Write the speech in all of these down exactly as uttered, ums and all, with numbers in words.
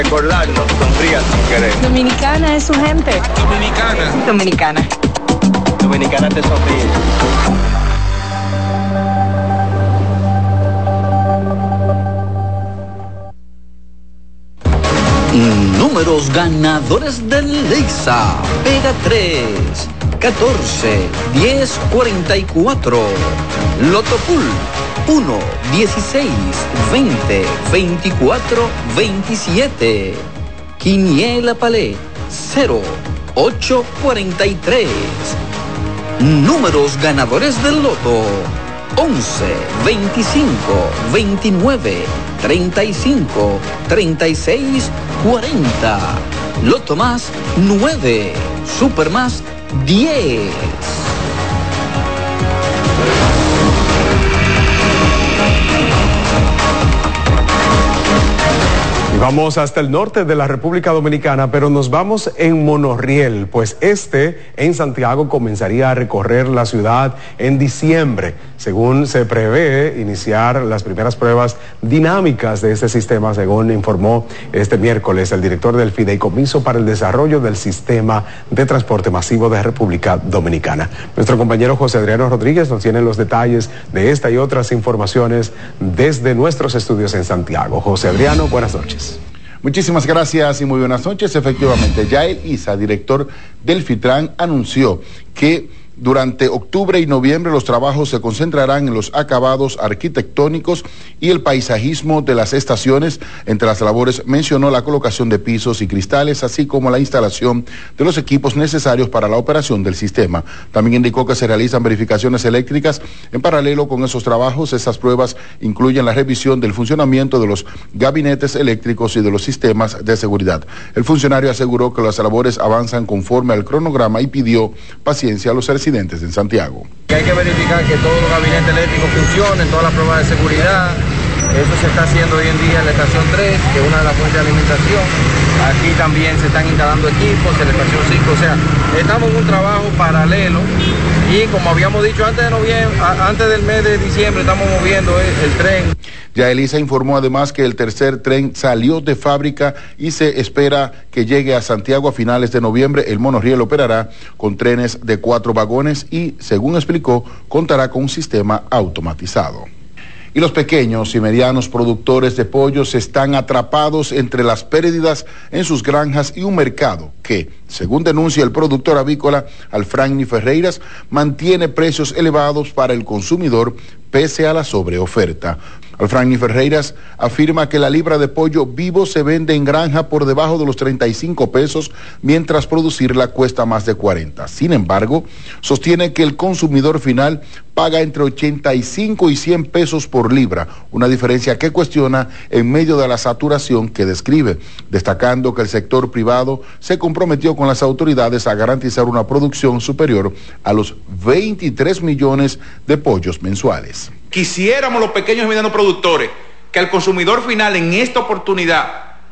Recordarnos, sonrían sin querer. Dominicana es su gente. Dominicana. Dominicana. Dominicana te sonríe. Números ganadores del Leisa. Pega tres, catorce, diez, cuarenta y cuatro. Loto Pool uno, dieciséis, veinte, veinticuatro, veintisiete. Quiniela Palé cero, ocho, cuarenta y tres. Números ganadores del Loto: once, veinticinco, veintinueve, treinta y cinco, treinta y seis, cuarenta. Loto Más nueve, Super Más diez. Vamos hasta el norte de la República Dominicana, pero nos vamos en monorriel, pues este en Santiago comenzaría a recorrer la ciudad en diciembre, según se prevé iniciar las primeras pruebas dinámicas de este sistema, según informó este miércoles el director del Fideicomiso para el Desarrollo del Sistema de Transporte Masivo de República Dominicana. Nuestro compañero José Adriano Rodríguez nos tiene los detalles de esta y otras informaciones desde nuestros estudios en Santiago. José Adriano, buenas noches. Muchísimas gracias y muy buenas noches. Efectivamente, Yael Isa, director del FITRAN, anunció que durante octubre y noviembre los trabajos se concentrarán en los acabados arquitectónicos y el paisajismo de las estaciones. Entre las labores mencionó la colocación de pisos y cristales, así como la instalación de los equipos necesarios para la operación del sistema. También indicó que se realizan verificaciones eléctricas en paralelo con esos trabajos. Esas pruebas incluyen la revisión del funcionamiento de los gabinetes eléctricos y de los sistemas de seguridad. El funcionario aseguró que las labores avanzan conforme al cronograma y pidió paciencia a los residentes en Santiago. Hay que verificar que todos los gabinetes eléctricos funcionen, todas las pruebas de seguridad. Eso se está haciendo hoy en día en la estación tres, que es una de las fuentes de alimentación. Aquí también se están instalando equipos en la estación cinco. O sea, estamos en un trabajo paralelo y como habíamos dicho antes de noviembre, antes del mes de diciembre, estamos moviendo el, el tren. Yael Isa informó además que el tercer tren salió de fábrica y se espera que llegue a Santiago a finales de noviembre. El monorriel operará con trenes de cuatro vagones y, según explicó, contará con un sistema automatizado. Y los pequeños y medianos productores de pollos están atrapados entre las pérdidas en sus granjas y un mercado que, según denuncia el productor avícola Alfragni Ferreiras, mantiene precios elevados para el consumidor pese a la sobreoferta. Alfragni Ferreiras afirma que la libra de pollo vivo se vende en granja por debajo de los treinta y cinco pesos, mientras producirla cuesta más de cuarenta. Sin embargo, sostiene que el consumidor final paga entre ochenta y cinco y cien pesos por libra, una diferencia que cuestiona en medio de la saturación que describe, destacando que el sector privado se comprometió con las autoridades a garantizar una producción superior a los veintitrés millones de pollos mensuales. Quisiéramos los pequeños y medianos productores que el consumidor final en esta oportunidad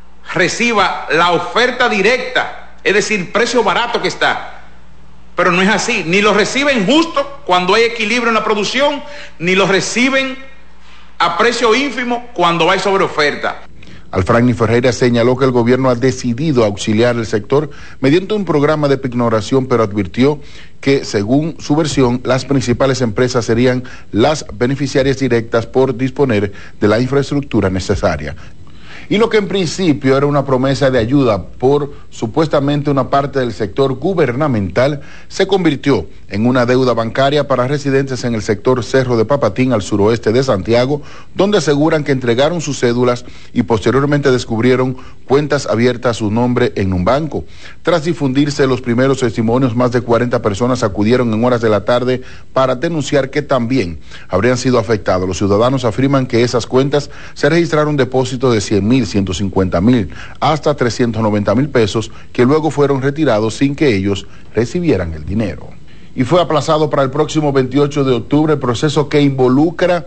reciba la oferta directa, es decir, precio barato que está, pero no es así, ni lo reciben justo cuando hay equilibrio en la producción, ni lo reciben a precio ínfimo cuando hay sobreoferta. Alfragni Ferreira señaló que el gobierno ha decidido auxiliar al sector mediante un programa de pignoración, pero advirtió que, según su versión, las principales empresas serían las beneficiarias directas por disponer de la infraestructura necesaria. Y lo que en principio era una promesa de ayuda por supuestamente una parte del sector gubernamental se convirtió en una deuda bancaria para residentes en el sector Cerro de Papatín, al suroeste de Santiago, donde aseguran que entregaron sus cédulas y posteriormente descubrieron cuentas abiertas a su nombre en un banco. Tras difundirse los primeros testimonios, más de cuarenta personas acudieron en horas de la tarde para denunciar que también habrían sido afectados. Los ciudadanos afirman que esas cuentas se registraron depósitos de cien mil, ciento cincuenta mil, hasta trescientos noventa mil pesos, que luego fueron retirados sin que ellos recibieran el dinero. Y fue aplazado para el próximo veintiocho de octubre el proceso que involucra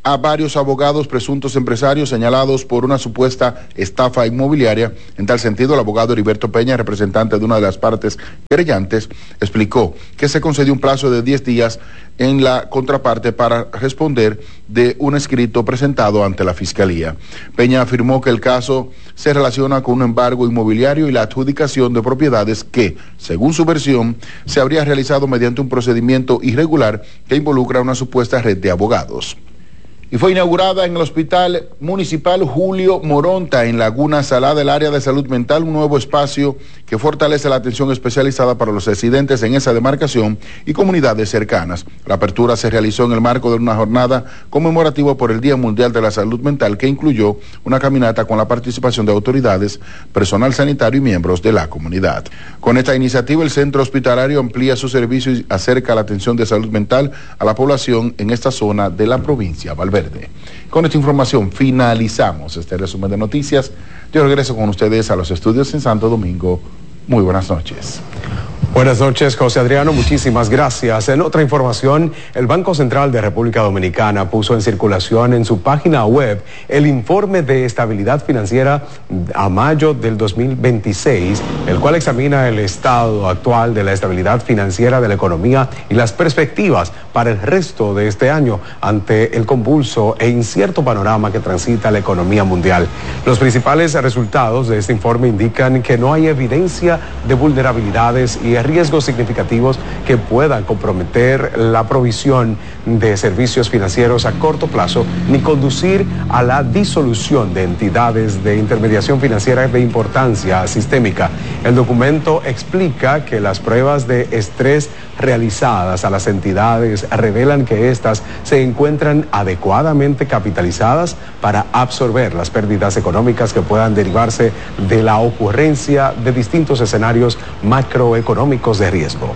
a varios abogados presuntos empresarios señalados por una supuesta estafa inmobiliaria. En tal sentido, el abogado Heriberto Peña, representante de una de las partes querellantes, explicó que se concedió un plazo de diez días en la contraparte para responder de un escrito presentado ante la Fiscalía. Peña afirmó que el caso se relaciona con un embargo inmobiliario y la adjudicación de propiedades que, según su versión, se habría realizado mediante un procedimiento irregular que involucra una supuesta red de abogados. Y fue inaugurada en el Hospital Municipal Julio Moronta, en Laguna Salada, el área de salud mental, un nuevo espacio que fortalece la atención especializada para los residentes en esa demarcación y comunidades cercanas. La apertura se realizó en el marco de una jornada conmemorativa por el Día Mundial de la Salud Mental, que incluyó una caminata con la participación de autoridades, personal sanitario y miembros de la comunidad. Con esta iniciativa, el centro hospitalario amplía su servicio y acerca la atención de salud mental a la población en esta zona de la provincia de Valverde. Con esta información finalizamos este resumen de noticias. Yo regreso con ustedes a los estudios en Santo Domingo. Muy buenas noches. Buenas noches, José Adriano, muchísimas gracias. En otra información, el Banco Central de República Dominicana puso en circulación en su página web el informe de estabilidad financiera a mayo del dos mil veintiséis, el cual examina el estado actual de la estabilidad financiera de la economía y las perspectivas para el resto de este año ante el convulso e incierto panorama que transita la economía mundial. Los principales resultados de este informe indican que no hay evidencia de vulnerabilidades y riesgos significativos que puedan comprometer la provisión de servicios financieros a corto plazo ni conducir a la disolución de entidades de intermediación financiera de importancia sistémica. El documento explica que las pruebas de estrés realizadas a las entidades revelan que éstas se encuentran adecuadamente capitalizadas para absorber las pérdidas económicas que puedan derivarse de la ocurrencia de distintos escenarios macroeconómicos de riesgo.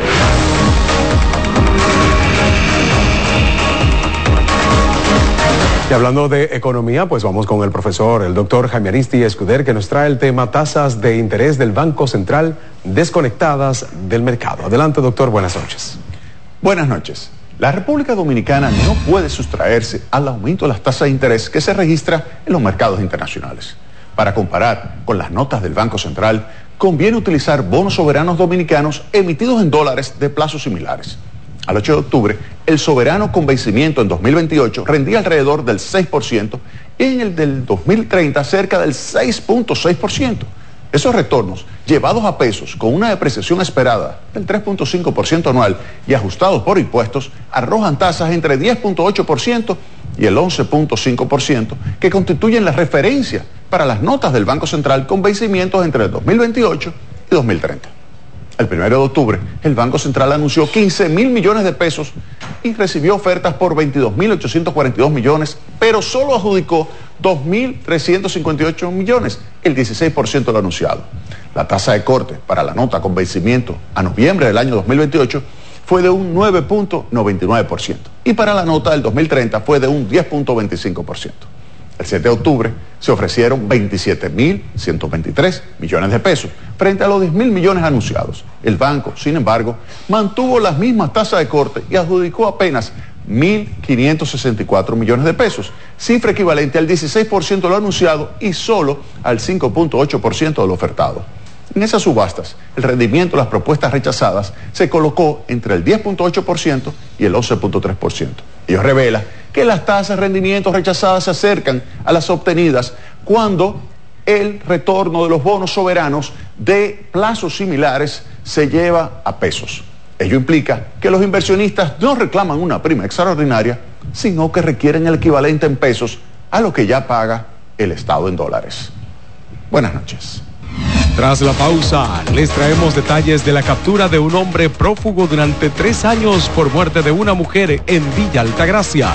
Y hablando de economía, pues vamos con el profesor, el doctor Jaime Aristi Escuder, que nos trae el tema tasas de interés del Banco Central desconectadas del mercado. Adelante, doctor, buenas noches. Buenas noches. La República Dominicana no puede sustraerse al aumento de las tasas de interés que se registra en los mercados internacionales. Para comparar con las notas del Banco Central, conviene utilizar bonos soberanos dominicanos emitidos en dólares de plazos similares. Al ocho de octubre, el soberano con vencimiento en dos mil veintiocho rendía alrededor del seis por ciento y en el del dos mil treinta cerca del seis punto seis por ciento. Esos retornos, llevados a pesos con una depreciación esperada del tres punto cinco por ciento anual y ajustados por impuestos, arrojan tasas entre diez punto ocho por ciento y el once punto cinco por ciento, que constituyen la referencia para las notas del Banco Central con vencimientos entre el dos mil veintiocho y dos mil treinta. El primero de octubre, el Banco Central anunció quince mil millones de pesos y recibió ofertas por veintidós mil ochocientos cuarenta y dos millones, pero solo adjudicó dos mil trescientos cincuenta y ocho millones, el dieciséis por ciento de lo anunciado. La tasa de corte para la nota con vencimiento a noviembre del año dos mil veintiocho fue de un nueve punto noventa y nueve por ciento y para la nota del dos mil treinta fue de un diez punto veinticinco por ciento. El siete de octubre se ofrecieron veintisiete mil ciento veintitrés millones de pesos frente a los diez mil millones anunciados. El banco, sin embargo, mantuvo las mismas tasas de corte y adjudicó apenas mil quinientos sesenta y cuatro millones de pesos, cifra equivalente al dieciséis por ciento de lo anunciado y solo al cinco punto ocho por ciento de lo ofertado. En esas subastas, el rendimiento de las propuestas rechazadas se colocó entre el diez punto ocho por ciento y el once punto tres por ciento. Ello revela que las tasas de rendimientos rechazadas se acercan a las obtenidas cuando el retorno de los bonos soberanos de plazos similares se lleva a pesos. Ello implica que los inversionistas no reclaman una prima extraordinaria, sino que requieren el equivalente en pesos a lo que ya paga el Estado en dólares. Buenas noches. Tras la pausa, les traemos detalles de la captura de un hombre prófugo durante tres años por muerte de una mujer en Villa Altagracia.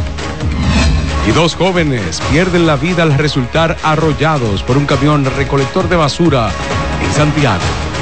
Y dos jóvenes pierden la vida al resultar arrollados por un camión recolector de basura en Santiago.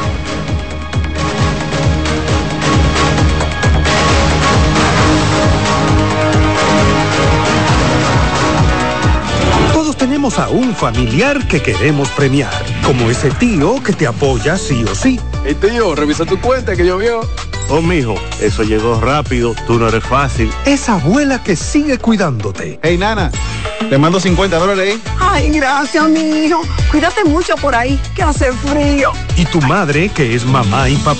Tenemos a un familiar que queremos premiar, como ese tío que te apoya sí o sí. Hey tío, revisa tu cuenta que llovió. Oh, mijo, eso llegó rápido, tú no eres fácil. Esa abuela que sigue cuidándote. Hey, nana, te mando cincuenta dólares ahí. Ay, gracias, mi hijo. Cuídate mucho por ahí, que hace frío. Y tu madre, que es mamá y papá.